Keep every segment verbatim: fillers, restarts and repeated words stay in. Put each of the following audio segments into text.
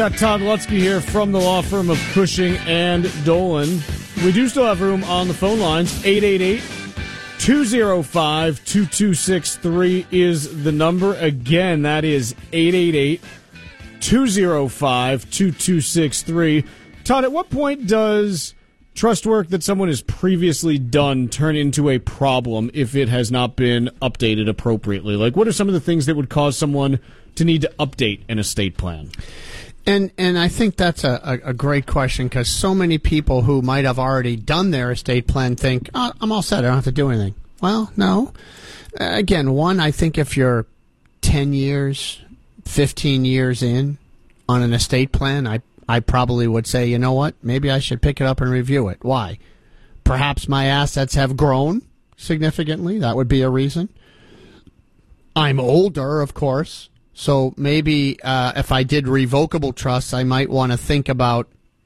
Got Todd Lutzke here from the law firm of Cushing and Dolan. We do still have room on the phone lines. eight eight eight, two oh five, two two six three is the number. Again, that is eight eight eight, two oh five, two two six three. Todd, at what point does trust work that someone has previously done turn into a problem if it has not been updated appropriately? Like, what are some of the things that would cause someone to need to update an estate plan? And and I think that's a, a, a great question, because so many people who might have already done their estate plan think, oh, I'm all set, I don't have to do anything. Well, no. Uh, again, one, I think if you're ten years, fifteen years in on an estate plan, I, I probably would say, you know what, maybe I should pick it up and review it. Why? Perhaps my assets have grown significantly. That would be a reason. I'm older, of course. So maybe uh, if I did revocable trusts, I might want to think about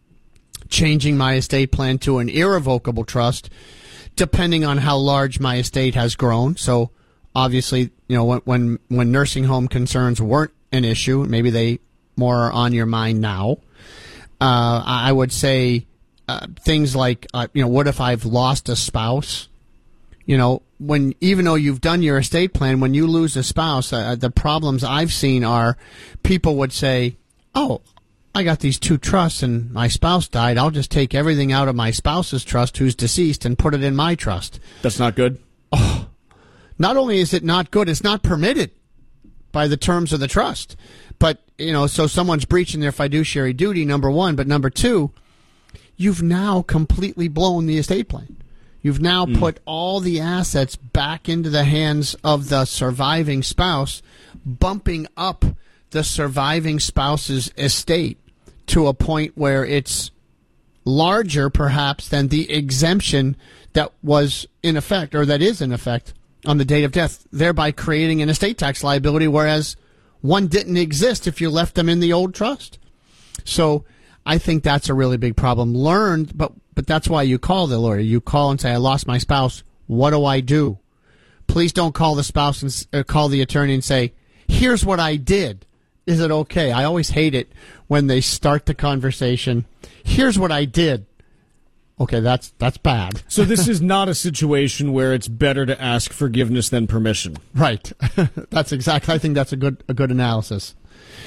changing my estate plan to an irrevocable trust, depending on how large my estate has grown. So obviously, you know, when when, when nursing home concerns weren't an issue, maybe they more are on your mind now. Uh, I would say uh, things like, uh, you know, what if I've lost a spouse? You know, when even though you've done your estate plan, when you lose a spouse, uh, the problems I've seen are people would say, oh, I got these two trusts and my spouse died. I'll just take everything out of my spouse's trust who's deceased and put it in my trust. That's not good. Oh, not only is it not good, it's not permitted by the terms of the trust. But, you know, so someone's breaching their fiduciary duty, number one. But number two, you've now completely blown the estate plan. You've now mm. put all the assets back into the hands of the surviving spouse, bumping up the surviving spouse's estate to a point where it's larger, perhaps, than the exemption that was in effect, or that is in effect, on the date of death, thereby creating an estate tax liability, whereas one didn't exist if you left them in the old trust. So I think that's a really big problem. Learned, but but that's why you call the lawyer. You call and say, I lost my spouse. What do I do? Please don't call the spouse and uh, call the attorney and say, here's what I did. Is it okay? I always hate it when they start the conversation. Here's what I did. Okay, that's that's bad. So this is not a situation where it's better to ask forgiveness than permission. Right. That's exactly. I think that's a good a good analysis.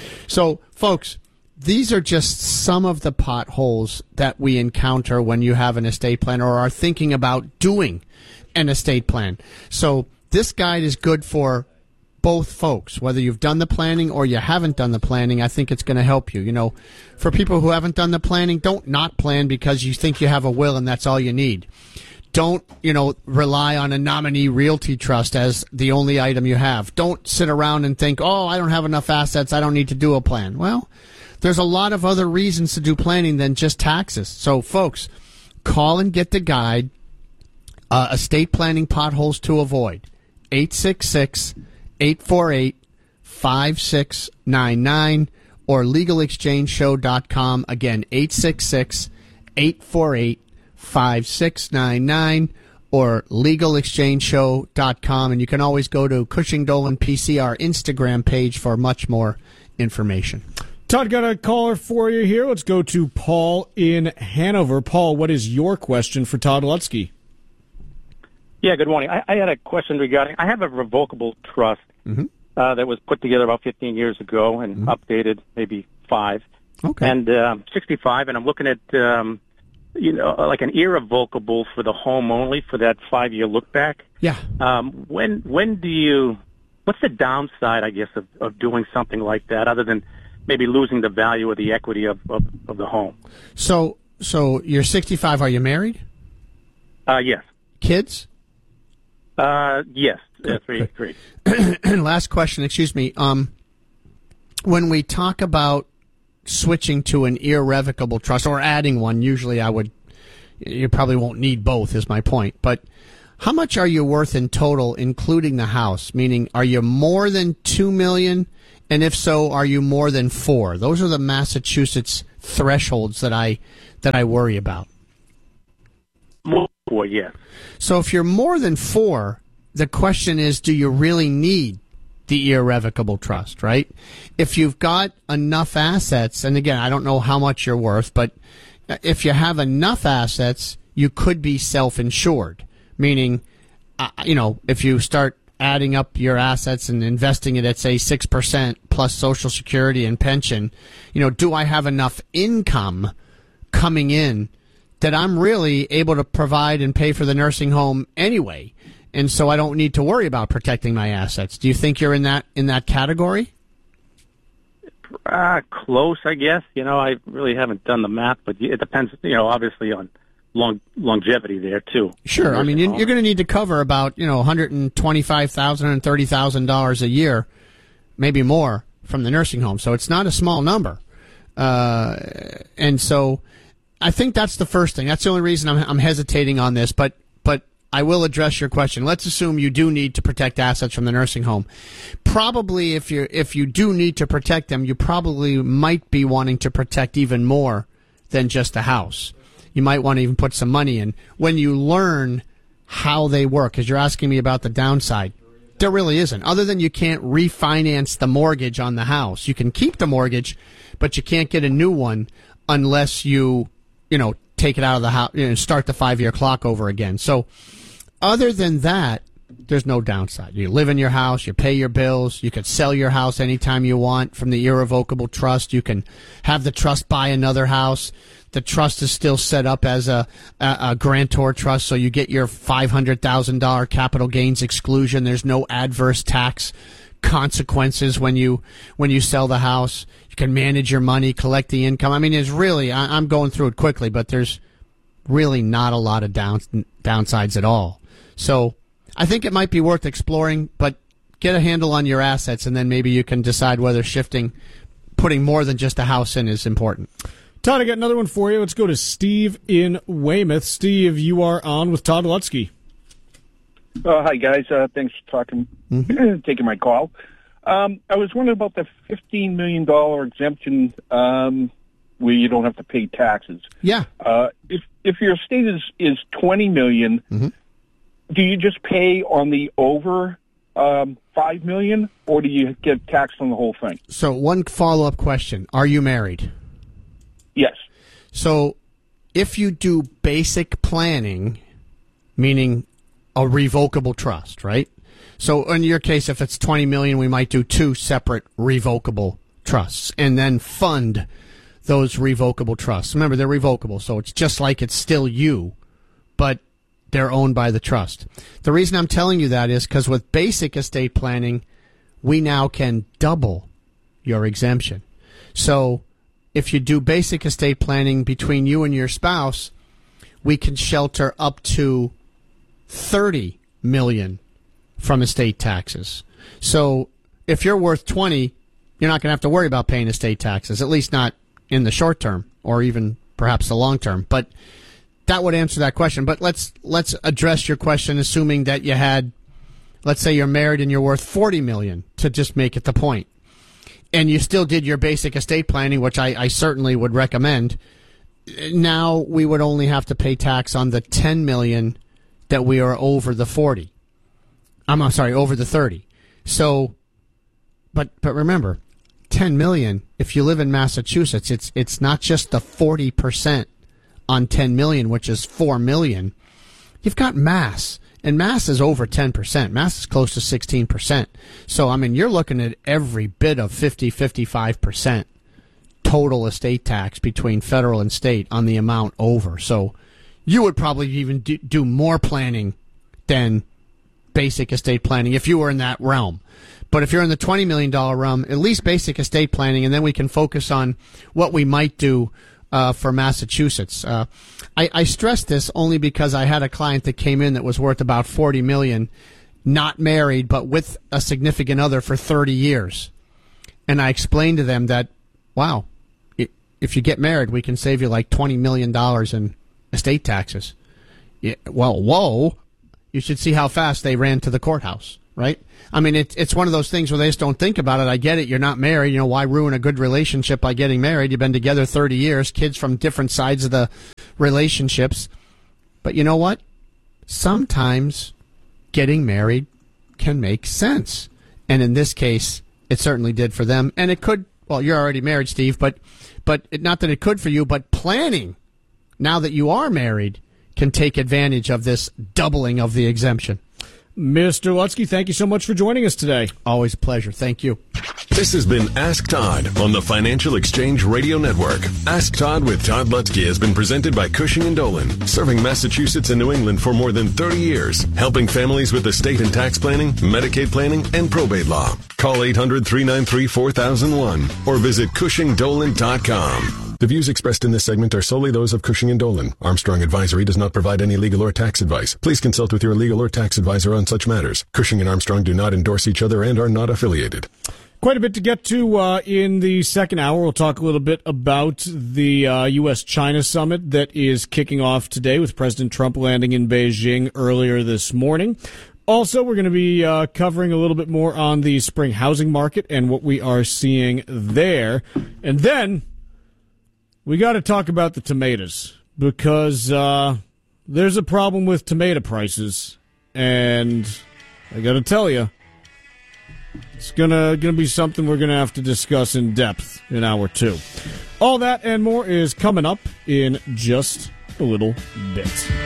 So, folks, these are just some of the potholes that we encounter when you have an estate plan or are thinking about doing an estate plan. So this guide is good for both folks, whether you've done the planning or you haven't done the planning. I think it's going to help you. You know, for people who haven't done the planning, don't not plan because you think you have a will and that's all you need. Don't, you know, rely on a nominee realty trust as the only item you have. Don't sit around and think, oh, I don't have enough assets, I don't need to do a plan. Well, there's a lot of other reasons to do planning than just taxes. So, folks, call and get the guide, uh, Estate Planning Potholes to Avoid, eight six six, eight four eight, five six nine nine, or legal exchange show dot com. Again, eight six six, eight four eight, five six nine nine, or legal exchange show dot com. And you can always go to Cushing Dolan P C, our Instagram page, for much more information. Todd, got a caller for you here. Let's go to Paul in Hanover. Paul, what is your question for Todd Lutzke? Yeah, good morning. I, I had a question regarding, I have a revocable trust mm-hmm. uh, that was put together about fifteen years ago and mm-hmm. updated maybe five. Okay. And uh, sixty-five, and I'm looking at, um, you know, like an irrevocable for the home only for that five-year look back. Yeah. Um, when when do you, what's the downside, I guess, of, of doing something like that other than maybe losing the value of the equity of, of, of the home? So, so you're sixty-five. Are you married? Uh, yes. Kids? Uh, yes. Uh, three, three. Last question, excuse me. Um, when we talk about switching to an irrevocable trust or adding one, usually I would, you probably won't need both is my point. But how much are you worth in total, including the house? Meaning, are you more than two million dollars? And if so, are you more than four? Those are the Massachusetts thresholds that I that I worry about. More than four, yes. So if you're more than four, the question is, do you really need the irrevocable trust, right? If you've got enough assets, and again, I don't know how much you're worth, but if you have enough assets, you could be self-insured, meaning, uh, you know, if you start adding up your assets and investing it at, say, six percent plus Social Security and pension, you know, do I have enough income coming in that I'm really able to provide and pay for the nursing home anyway? And so I don't need to worry about protecting my assets. Do you think you're in that in that category? Uh, close, I guess. You know, I really haven't done the math, but it depends, you know, obviously on long, longevity there, too. Sure. I mean, you're going to need to cover about, you know, one hundred twenty-five thousand dollars and thirty thousand dollars a year, maybe more, from the nursing home. So it's not a small number. Uh, and so I think that's the first thing. That's the only reason I'm, I'm hesitating on this. But but I will address your question. Let's assume you do need to protect assets from the nursing home. Probably if you if you do need to protect them, you probably might be wanting to protect even more than just the house. You might want to even put some money in. When you learn how they work, because you're asking me about the downside, there really isn't. Other than you can't refinance the mortgage on the house. You can keep the mortgage, but you can't get a new one unless you, you know, take it out of the house, you know, start the five-year clock over again. So other than that, there's no downside. You live in your house, you pay your bills, you could sell your house anytime you want from the irrevocable trust. You can have the trust buy another house. The trust is still set up as a, a, a grantor trust, so you get your five hundred thousand dollars capital gains exclusion. There's no adverse tax consequences when you when you sell the house. You can manage your money, collect the income. I mean, it's really, I, I'm going through it quickly, but there's really not a lot of down, downsides at all. So I think it might be worth exploring, but get a handle on your assets, and then maybe you can decide whether shifting, putting more than just a house in is important. Todd, I got another one for you. Let's go to Steve in Weymouth. Steve, you are on with Todd Lutzke. Uh, hi, guys. Uh, thanks for talking, mm-hmm. taking my call. Um, I was wondering about the fifteen million dollars exemption um, where you don't have to pay taxes. Yeah. Uh, if if your estate is, is twenty million dollars, mm-hmm. do you just pay on the over um, five million dollars, or do you get taxed on the whole thing? So one follow-up question. Are you married? Yes. So if you do basic planning, meaning a revocable trust, right? So in your case, if it's twenty million dollars, we might do two separate revocable trusts and then fund those revocable trusts. Remember, they're revocable, so it's just like it's still you, but they're owned by the trust. The reason I'm telling you that is because with basic estate planning, we now can double your exemption. So if you do basic estate planning between you and your spouse, we can shelter up to thirty million dollars from estate taxes. So if you're worth twenty, you're not going to have to worry about paying estate taxes, at least not in the short term or even perhaps the long term. But that would answer that question. But let's let's address your question, assuming that you had, let's say you're married and you're worth forty million dollars, to just make it the point. And you still did your basic estate planning, which I, I certainly would recommend. Now we would only have to pay tax on the ten million dollars that we are over the forty. I'm, I'm sorry, over the thirty. So, but but remember, ten million dollars, if you live in Massachusetts, it's it's not just the forty percent on ten million dollars, which is four million dollars. You've got Mass. And Mass is over ten percent. Mass is close to sixteen percent. So, I mean, you're looking at every bit of fifty, fifty-five percent total estate tax between federal and state on the amount over. So you would probably even do, do more planning than basic estate planning if you were in that realm. But if you're in the twenty million dollars realm, at least basic estate planning, and then we can focus on what we might do Uh, for Massachusetts. Uh, I, I stress this only because I had a client that came in that was worth about forty million dollars, not married, but with a significant other for thirty years. And I explained to them that, wow, it, if you get married, we can save you like twenty million dollars in estate taxes. Yeah, well, whoa, you should see how fast they ran to the courthouse, right? I mean, it, it's one of those things where they just don't think about it. I get it. You're not married. You know, why ruin a good relationship by getting married? You've been together thirty years, kids from different sides of the relationships. But you know what? Sometimes getting married can make sense. And in this case, it certainly did for them. And it could, well, you're already married, Steve, but but it, not that it could for you, but planning, now that you are married, can take advantage of this doubling of the exemption. Mister Lutsky, thank you so much for joining us today. Always a pleasure. Thank you. This has been Ask Todd on the Financial Exchange Radio Network. Ask Todd with Todd Lutsky has been presented by Cushing and Dolan, serving Massachusetts and New England for more than thirty years, helping families with estate and tax planning, Medicaid planning, and probate law. Call eight hundred, three nine three, four thousand one or visit cushing dolan dot com. The views expressed in this segment are solely those of Cushing and Dolan. Armstrong Advisory does not provide any legal or tax advice. Please consult with your legal or tax advisor on such matters. Cushing and Armstrong do not endorse each other and are not affiliated. Quite a bit to get to uh, in the second hour. We'll talk a little bit about the uh, U S China summit that is kicking off today with President Trump landing in Beijing earlier this morning. Also, we're going to be uh, covering a little bit more on the spring housing market and what we are seeing there. And then we got to talk about the tomatoes, because uh, there's a problem with tomato prices, and I got to tell you, it's gonna gonna be something we're gonna have to discuss in depth in hour two. All that and more is coming up in just a little bit.